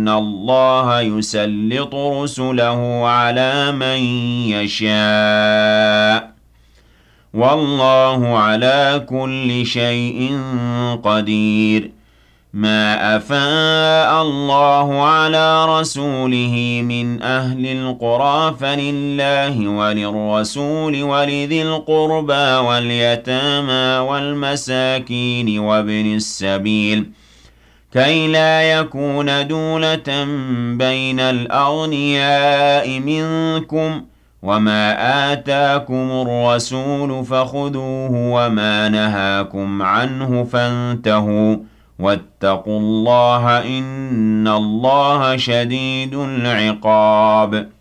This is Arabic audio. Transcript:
الله يسلط رسله على من يشاء والله على كل شيء قدير. ما أفاء الله على رسوله من أهل القرى فلله وللرسول ولذي القربى واليتامى والمساكين وابن السبيل كي لا يكون دولة بين الأغنياء منكم وما آتاكم الرسول فخذوه وما نهاكم عنه فانتهوا واتقوا الله إن الله شديد العقاب.